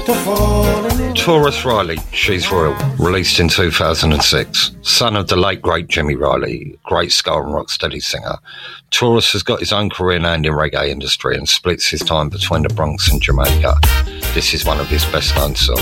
Taurus Riley, She's Royal, released in 2006. Son of the late great Jimmy Riley, great ska and rocksteady singer, Taurus has got his own career now in the reggae industry and splits his time between the Bronx and Jamaica. This is one of his best known songs.